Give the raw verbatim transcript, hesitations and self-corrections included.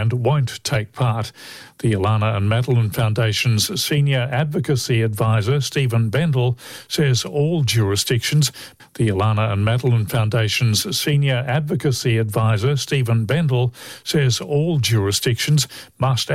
and won't take part. The Alana and Madeline Foundation's Senior Advocacy Advisor, Stephen Bendel, says all jurisdictions. The Alana and Madeline Foundation's Senior Advocacy Advisor, Stephen Bendel, says all jurisdictions must